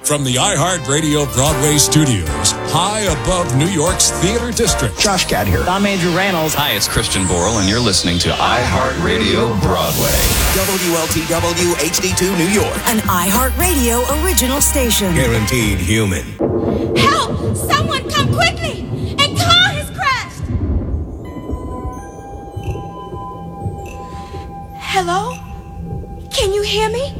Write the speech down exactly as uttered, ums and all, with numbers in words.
from the iHeartRadio Broadway studios, high above New York's Theater District. Josh Gad here. I'm Andrew Reynolds. Hi, it's Christian Borle, and you're listening to iHeartRadio Broadway. W L T W H D two New York. An iHeartRadio original station. Guaranteed human. Help! Someone come quickly! A car has crashed! Hello? Can you hear me?